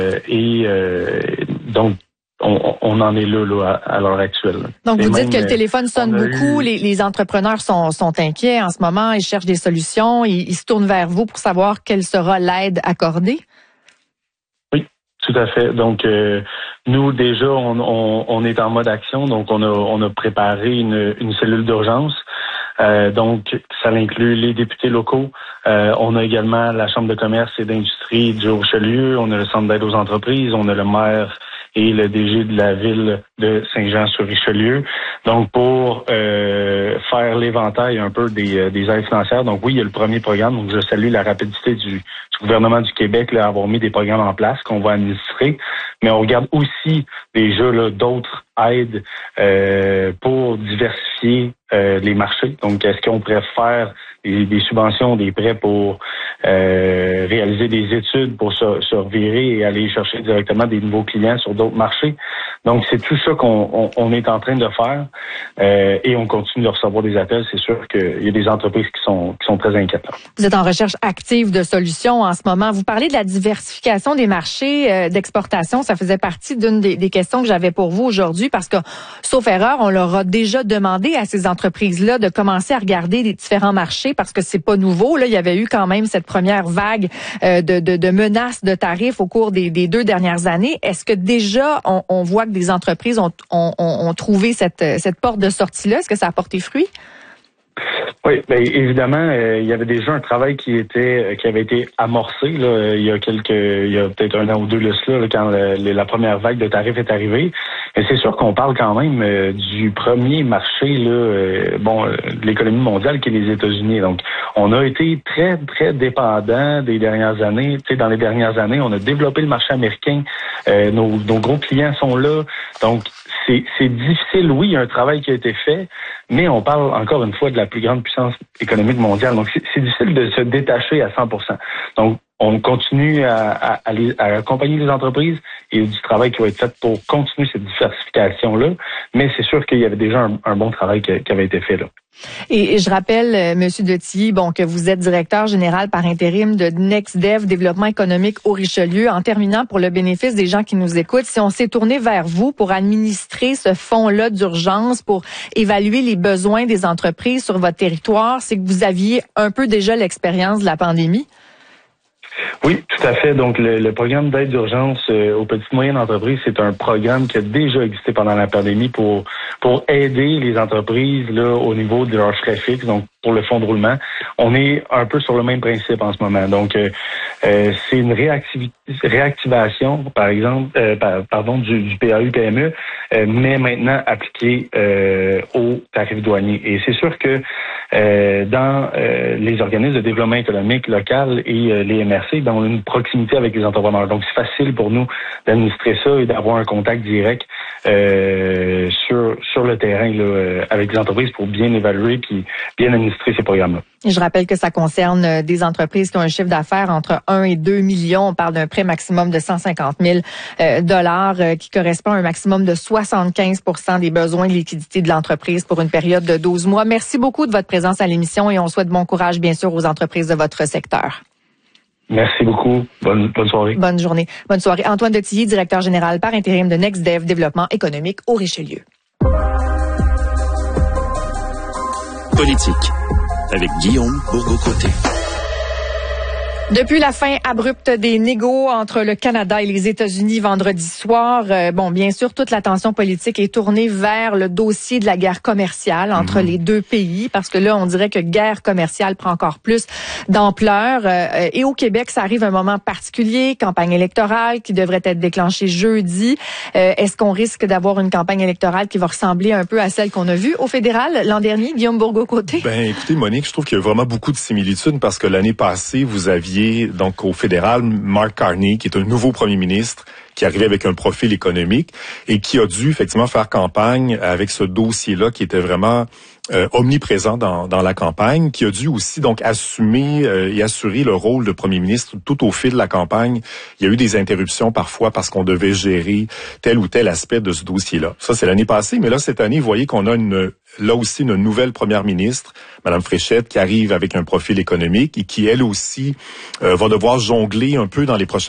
Donc, on en est là à l'heure actuelle. Donc, vous dites que le téléphone sonne beaucoup, les entrepreneurs sont inquiets en ce moment, ils cherchent des solutions, ils se tournent vers vous pour savoir quelle sera l'aide accordée? Oui, tout à fait. Donc, nous, déjà, on est en mode action, donc on a préparé une cellule d'urgence. Donc, ça inclut les députés locaux. On a également la Chambre de commerce et d'industrie du Haut-Richelieu. On a le Centre d'aide aux entreprises. On a le maire et le DG de la ville de Saint-Jean-sur-Richelieu. Donc, pour faire l'éventail un peu des aides financières. Donc, oui, il y a le premier programme. Donc, je salue la rapidité du gouvernement du Québec là, à avoir mis des programmes en place qu'on va administrer. Mais on regarde aussi déjà là, d'autres aides pour diversifier les marchés. Donc, est-ce qu'on pourrait faire des subventions, des prêts pour réaliser des études, pour se revirer et aller chercher directement des nouveaux clients sur d'autres marchés. Donc, c'est tout ça qu'on est en train de faire et on continue de recevoir des appels. C'est sûr qu'il y a des entreprises qui sont très inquiètes. Vous êtes en recherche active de solutions en ce moment. Vous parlez de la diversification des marchés d'exportation. Ça faisait partie d'une des questions que j'avais pour vous aujourd'hui parce que, sauf erreur, on leur a déjà demandé à ces entreprises-là de commencer à regarder les différents marchés parce que c'est pas nouveau. Là, il y avait eu quand même cette première vague de menaces de tarifs au cours des 2 dernières années. Est-ce que déjà on voit que des entreprises ont trouvé cette porte de sortie-là? Est-ce que ça a porté fruit? Oui, bien évidemment, il y avait déjà un travail qui avait été amorcé là, il y a peut-être 1 an ou 2 là, quand la première vague de tarifs est arrivée. Mais c'est sûr qu'on parle quand même du premier marché là, de l'économie mondiale qui est les États-Unis. Donc, on a été très très dépendant des dernières années. Tu sais, dans les dernières années, on a développé le marché américain. Nos gros clients sont là. Donc, c'est difficile. Oui, il y a un travail qui a été fait, mais on parle encore une fois de la plus grande puissance économique mondiale. Donc, c'est difficile de se détacher à 100%. Donc, on continue à accompagner les entreprises et du travail qui va être fait pour continuer cette diversification-là. Mais c'est sûr qu'il y avait déjà un bon travail qui avait été fait là. Et je rappelle, Monsieur Detillier, que vous êtes directeur général par intérim de NextDev Développement économique au Richelieu. En terminant, pour le bénéfice des gens qui nous écoutent, si on s'est tourné vers vous pour administrer ce fonds-là d'urgence, pour évaluer les besoins des entreprises sur votre territoire, c'est que vous aviez un peu déjà l'expérience de la pandémie? Oui, tout à fait. Donc, le programme d'aide d'urgence aux petites et moyennes entreprises, c'est un programme qui a déjà existé pendant la pandémie pour aider les entreprises là au niveau de leurs frais fixes. Donc, pour le fonds de roulement, on est un peu sur le même principe en ce moment. Donc, c'est une réactivation, par exemple, du PAU-PME, mais maintenant appliqué aux tarifs douaniers. Et c'est sûr que dans les organismes de développement économique local et les MRC, on a une proximité avec les entrepreneurs. Donc, c'est facile pour nous d'administrer ça et d'avoir un contact direct sur le terrain là, avec les entreprises pour bien évaluer puis bien administrer ces programmes-là. Je rappelle que ça concerne des entreprises qui ont un chiffre d'affaires entre 1 et 2 millions. On parle d'un prêt maximum de 150 000 $ qui correspond à un maximum de 75 % des besoins de liquidité de l'entreprise pour une période de 12 mois. Merci beaucoup de votre présence à l'émission et on souhaite bon courage, bien sûr, aux entreprises de votre secteur. Merci beaucoup. Bonne soirée. Bonne journée. Bonne soirée. Antoine Detillier, directeur général par intérim de NextDev Développement économique au Richelieu. Politique avec Guillaume Bourgault-Côté. Depuis la fin abrupte des négos entre le Canada et les États-Unis vendredi soir, bien sûr, toute l'attention politique est tournée vers le dossier de la guerre commerciale entre les deux pays, parce que là, on dirait que guerre commerciale prend encore plus d'ampleur. Et au Québec, ça arrive à un moment particulier, campagne électorale qui devrait être déclenchée jeudi. Est-ce qu'on risque d'avoir une campagne électorale qui va ressembler un peu à celle qu'on a vue au fédéral l'an dernier, Guillaume Bourgault-Côté? Écoutez, Monique, je trouve qu'il y a vraiment beaucoup de similitudes parce que l'année passée, vous aviez donc au fédéral Mark Carney, qui est un nouveau premier ministre, qui arrivait avec un profil économique et qui a dû effectivement faire campagne avec ce dossier-là qui était vraiment omniprésent dans la campagne, qui a dû aussi donc assumer et assurer le rôle de premier ministre tout au fil de la campagne. Il y a eu des interruptions parfois parce qu'on devait gérer tel ou tel aspect de ce dossier-là. Ça, c'est l'année passée, mais là, cette année, vous voyez qu'on a là aussi une nouvelle première ministre, Mme Fréchette, qui arrive avec un profil économique et qui, elle aussi, va devoir jongler un peu dans les prochaines